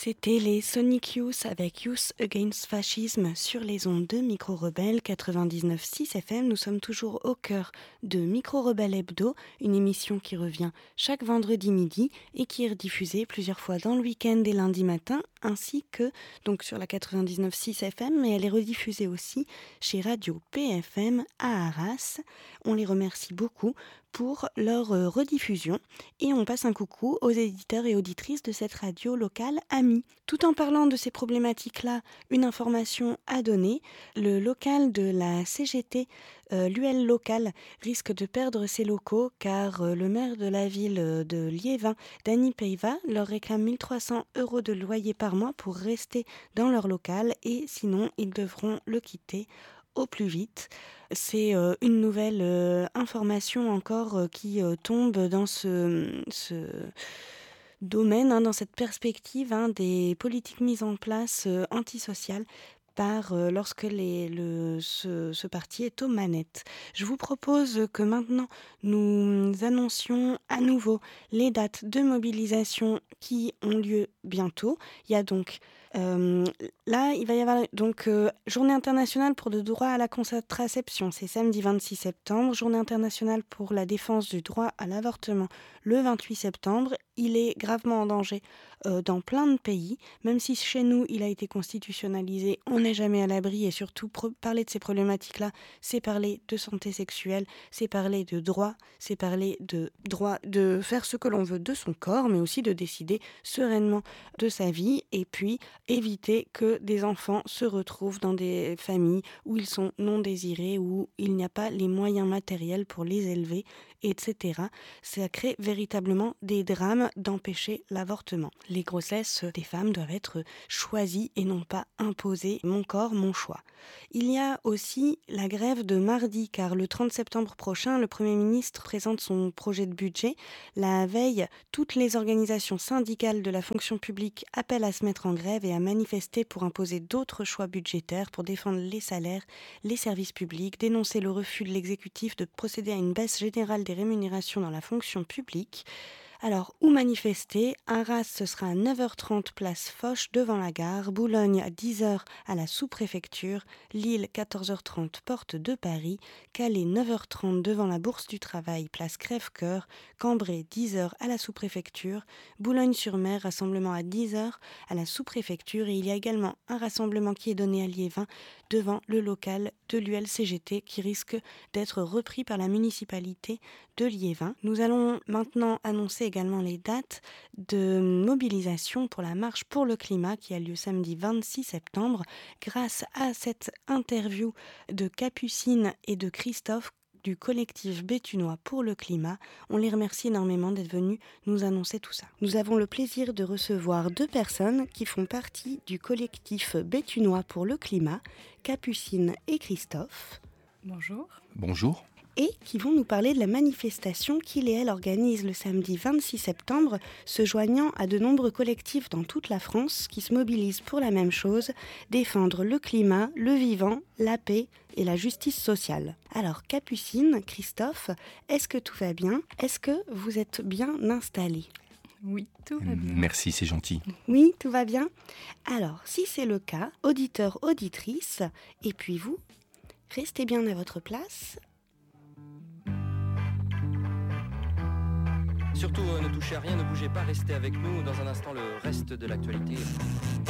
C'était les Sonic Youth avec Youth Against Fascism sur les ondes de Micro Rebelle 99.6 FM. Nous sommes toujours au cœur de Micro Rebelle Hebdo, une émission qui revient chaque vendredi midi et qui est rediffusée plusieurs fois dans le week-end et lundi matin, ainsi que donc sur la 99.6 FM, mais elle est rediffusée aussi chez Radio PFM à Arras. On les remercie beaucoup pour leur rediffusion et on passe un coucou aux éditeurs et auditrices de cette radio locale amie. Tout en parlant de ces problématiques-là, une information à donner, le local de la CGT, l'UL local, risque de perdre ses locaux car le maire de la ville de Liévin, Dany Peyva, leur réclame 1 300 € de loyer par mois pour rester dans leur local et sinon ils devront le quitter au plus vite. C'est une nouvelle information encore qui tombe dans ce domaine, dans cette perspective des politiques mises en place antisociales lorsque ce parti est aux manettes. Je vous propose que maintenant nous annoncions à nouveau les dates de mobilisation qui ont lieu bientôt. Il y a donc là, il va y avoir donc Journée internationale pour le droit à la contraception, c'est samedi 26 septembre. Journée internationale pour la défense du droit à l'avortement, le 28 septembre. Il est gravement en danger dans plein de pays, même si chez nous il a été constitutionnalisé, on n'est jamais à l'abri et surtout parler de ces problématiques-là, c'est parler de santé sexuelle, c'est parler de droit, c'est parler de droit de faire ce que l'on veut de son corps, mais aussi de décider sereinement de sa vie et puis éviter que des enfants se retrouvent dans des familles où ils sont non désirés, où il n'y a pas les moyens matériels pour les élever, etc. Ça crée véritablement des drames d'empêcher l'avortement. Les grossesses des femmes doivent être choisies et non pas imposées. Mon corps, mon choix. Il y a aussi la grève de mardi, car le 30 septembre prochain, le Premier ministre présente son projet de budget. La veille, toutes les organisations syndicales de la fonction publique appellent à se mettre en grève et à manifester pour imposer d'autres choix budgétaires, pour défendre les salaires, les services publics, dénoncer le refus de l'exécutif de procéder à une baisse générale des rémunérations dans la fonction publique. Alors, où manifester ? Arras, ce sera à 9h30 place Foch devant la gare, Boulogne à 10h à la sous-préfecture, Lille 14h30 porte de Paris, Calais 9h30 devant la Bourse du Travail place Crèvecoeur, Cambrai 10h à la sous-préfecture, Boulogne-sur-Mer rassemblement à 10h à la sous-préfecture et il y a également un rassemblement qui est donné à Liévin devant le local de l'ULCGT qui risque d'être repris par la municipalité de Liévin. Nous allons maintenant annoncer également les dates de mobilisation pour la marche pour le climat qui a lieu samedi 26 septembre. Grâce à cette interview de Capucine et de Christophe du collectif Béthunois pour le climat, on les remercie énormément d'être venus nous annoncer tout ça. Nous avons le plaisir de recevoir 2 personnes qui font partie du collectif Béthunois pour le climat, Capucine et Christophe. Bonjour. Bonjour. Et qui vont nous parler de la manifestation qu'il et elle organisent le samedi 26 septembre, se joignant à de nombreux collectifs dans toute la France qui se mobilisent pour la même chose, défendre le climat, le vivant, la paix et la justice sociale. Alors Capucine, Christophe, est-ce que tout va bien ? Est-ce que vous êtes bien installés ? Oui, tout va bien. Merci, c'est gentil. Oui, tout va bien ? Alors, si c'est le cas, auditeurs, auditrices, et puis vous, restez bien à votre place. Surtout, ne touchez à rien, ne bougez pas, restez avec nous. Dans un instant, le reste de l'actualité.